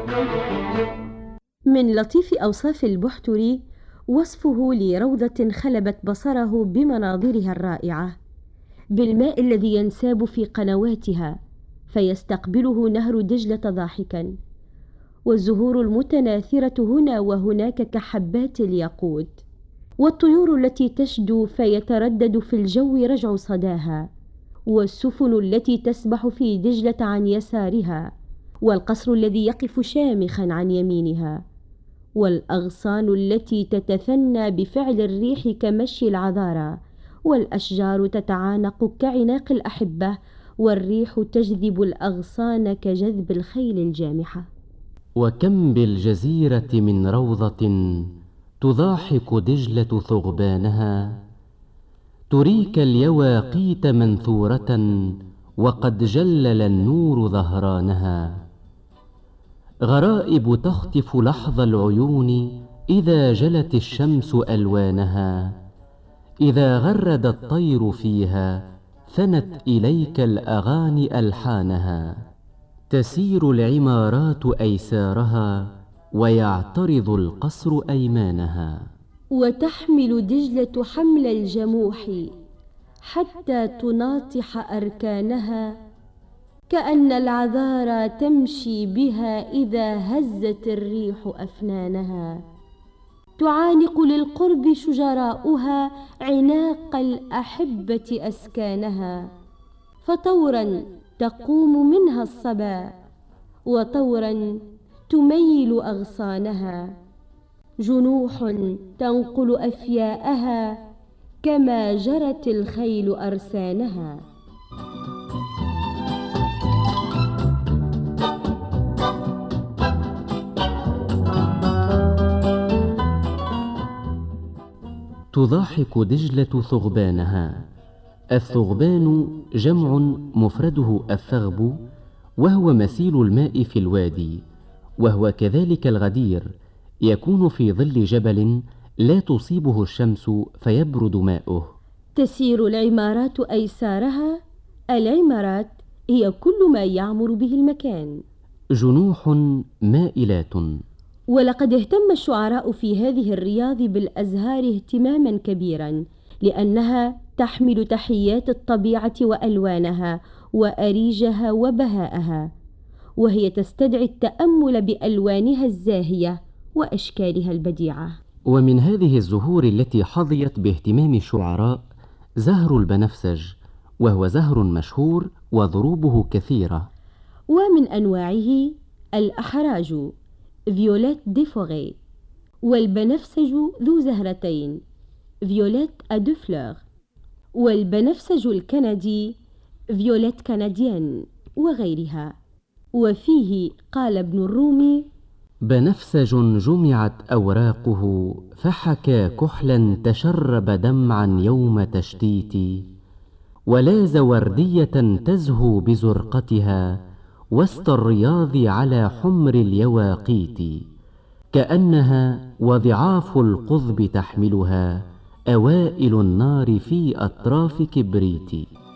من لطيف أوصاف البحتري وصفه لروضة خلبت بصره بمناظرها الرائعة، بالماء الذي ينساب في قنواتها فيستقبله نهر دجلة ضاحكا، والزهور المتناثرة هنا وهناك كحبات الياقوت، والطيور التي تشدو فيتردد في الجو رجع صداها، والسفن التي تسبح في دجلة عن يسارها، والقصر الذي يقف شامخا عن يمينها، والأغصان التي تتثنى بفعل الريح كمشي العذارى، والأشجار تتعانق كعناق الأحبة، والريح تجذب الأغصان كجذب الخيل الجامحة. وكم بالجزيرة من روضة تضاحك دجلة ثغبانها، تريك اليواقيت منثورة وقد جلل النور ظهرانها، غرائب تخطف لحظ العيون إذا جلت الشمس ألوانها، إذا غرد الطير فيها ثنت إليك الأغاني ألحانها، تسير العمارات أيسارها ويعترض القصر أيمانها، وتحمل دجلة حمل الجموح حتى تناطح أركانها، كأن العذارى تمشي بها إذا هزت الريح أفنانها، تعانق للقرب شجراؤها عناق الأحبة أسكانها، فطورا تقوم منها الصبا وطورا تميل أغصانها، جنوح تنقل أفياءها كما جرت الخيل أرسانها. تضاحك دجلة ثغبانها. الثغبان جمع مفرده الثغب، وهو مسيل الماء في الوادي، وهو كذلك الغدير، يكون في ظل جبل لا تصيبه الشمس فيبرد ماؤه. تسير العمارات أيسارها. العمارات هي كل ما يعمر به المكان. جنوح مائلات. ولقد اهتم الشعراء في هذه الرياض بالأزهار اهتماما كبيرا، لأنها تحمل تحيات الطبيعة وألوانها وأريجها وبهاءها، وهي تستدعي التأمل بألوانها الزاهية وأشكالها البديعة. ومن هذه الزهور التي حظيت باهتمام الشعراء زهر البنفسج، وهو زهر مشهور وضروبه كثيرة. ومن أنواعه الأحراج فيوليت دي فوري، والبنفسج ذو زهرتين فيوليت أ دو فلور، والبنفسج الكندي فيوليت كنديان وغيرها. وفيه قال ابن الرومي: بنفسج جمعت أوراقه فحكى كحلا تشرب دمعا يوم تشتيت، ولاز وردية تزهو بزرقتها وسط الرياض على حمر اليواقيت، كأنها وضعاف القضب تحملها أوائل النار في أطراف كبريت.